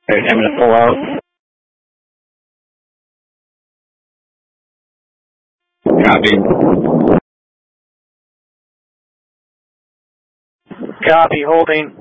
Alright, I'm gonna pull out. Copy. Copy, holding.